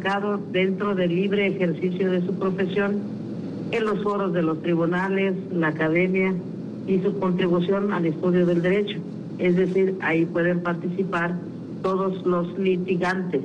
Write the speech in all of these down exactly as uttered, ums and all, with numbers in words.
mercado dentro del libre ejercicio de su profesión, en los foros de los tribunales, la academia y su contribución al estudio del derecho. Es decir, ahí pueden participar todos los litigantes.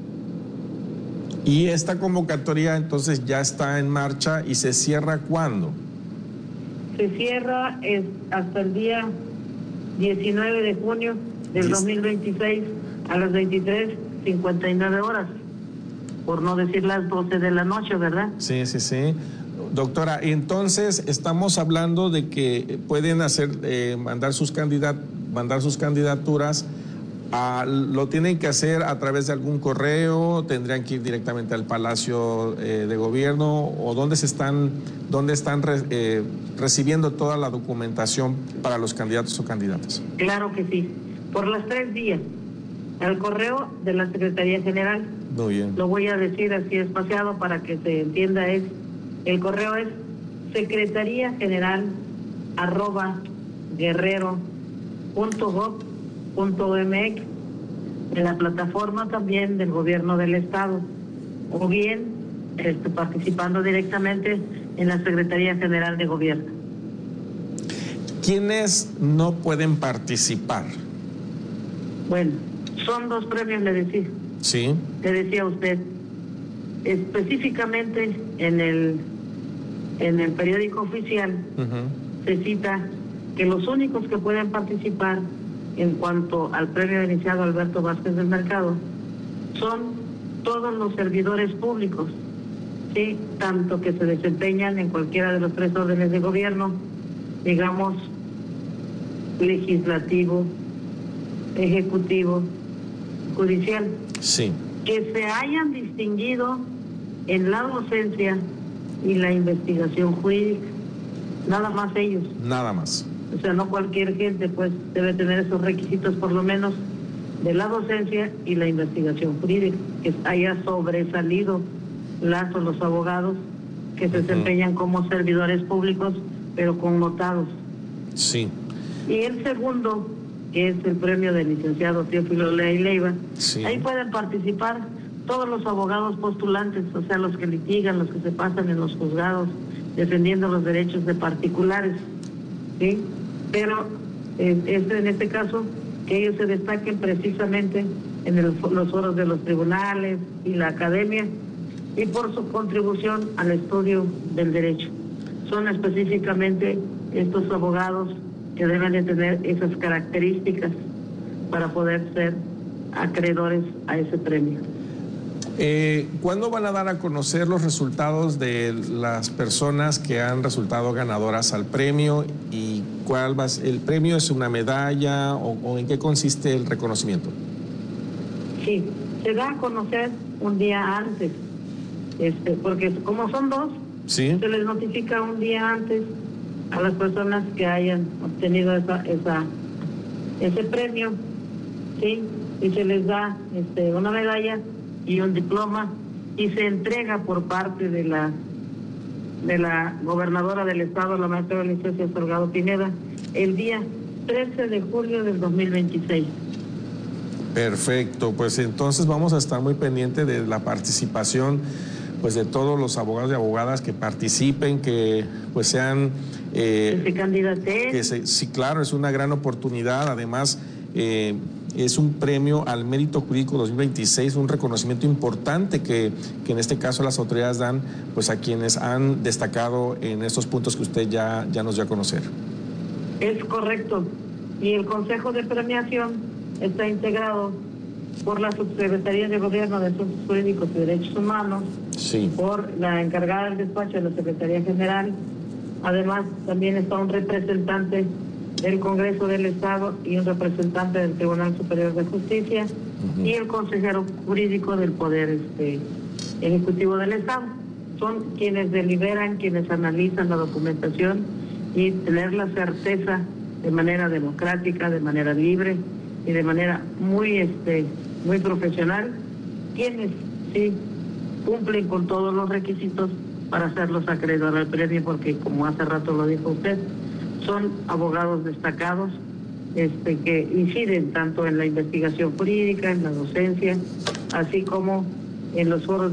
Y esta convocatoria entonces ya está en marcha y se cierra ¿cuándo? Se cierra es, hasta el día diecinueve de junio del dos mil veintiséis a las veintitrés cincuenta y nueve horas, por no decir las doce de la noche, ¿verdad? Sí, sí, sí. Doctora, entonces estamos hablando de que pueden hacer, eh, mandar sus candidat mandar sus candidaturas, a, lo tienen que hacer a través de algún correo, tendrían que ir directamente al Palacio eh, de Gobierno, o dónde se están, dónde están re, eh, recibiendo toda la documentación para los candidatos o candidatas. Claro que sí, por las tres vías. Al correo de la Secretaría General. Muy bien. Lo voy a decir así espaciado para que se entienda. Es el correo es secretaría general arroba guerrero punto gob punto mx, en la plataforma también del gobierno del estado, o bien este, participando directamente en la Secretaría General de Gobierno. ¿Quiénes no pueden participar? Bueno, son dos premios, le decía. Sí. Le decía a usted, específicamente en el en el periódico oficial uh-huh. se cita que los únicos que pueden participar en cuanto al premio iniciado Alberto Vázquez del Mercado son todos los servidores públicos, sí, tanto que se desempeñan en cualquiera de los tres órdenes de gobierno, digamos, legislativo, ejecutivo, judicial, sí, que se hayan distinguido en la docencia y la investigación jurídica, nada más ellos. Nada más. O sea, no cualquier gente pues debe tener esos requisitos, por lo menos de la docencia y la investigación jurídica, que haya sobresalido las o los abogados que se uh-huh. desempeñan como servidores públicos, pero connotados. Sí. Y el segundo, que es el premio del licenciado Teófilo Lea y Leiva, sí. ahí pueden participar todos los abogados postulantes, o sea, los que litigan, los que se pasan en los juzgados, defendiendo los derechos de particulares, ¿sí? Pero eh, es en este caso que ellos se destaquen precisamente en el, los foros de los tribunales y la academia, y por su contribución al estudio del derecho. Son específicamente estos abogados que deben de tener esas características para poder ser acreedores a ese premio. Eh, ¿Cuándo van a dar a conocer los resultados de las personas que han resultado ganadoras al premio? ¿Y cuál va a ser? ¿El premio es una medalla o, o en qué consiste el reconocimiento? Sí, se da a conocer un día antes, este, porque como son dos, ¿sí? se les notifica un día antes a las personas que hayan obtenido esa, esa, ese premio, ¿sí? Y se les da este, una medalla y un diploma, y se entrega por parte de la de la gobernadora del estado, la maestra Alicia Salgado Pineda, el día trece de julio del dos mil veintiséis. Perfecto, pues entonces vamos a estar muy pendientes de la participación pues de todos los abogados y abogadas que participen, que pues sean eh, que se candidaten. Que se, sí, claro, es una gran oportunidad, además eh, es un premio al mérito jurídico dos mil veintiséis, un reconocimiento importante que, que en este caso las autoridades dan pues a quienes han destacado en estos puntos que usted ya, ya nos dio a conocer. Es correcto, y el Consejo de Premiación está integrado por la Subsecretaría de Gobierno de Asuntos Jurídicos y Derechos Humanos, sí. por la encargada del despacho de la Secretaría General. Además, también está un representante del Congreso del Estado y un representante del Tribunal Superior de Justicia uh-huh. y el consejero jurídico del Poder este, Ejecutivo del Estado. Son quienes deliberan, quienes analizan la documentación y tener la certeza de manera democrática, de manera libre y de manera muy, este, muy profesional, quienes sí cumplen con todos los requisitos para hacerlos acreedores al premio, porque como hace rato lo dijo usted, son abogados destacados este, que inciden tanto en la investigación jurídica, en la docencia, así como en los foros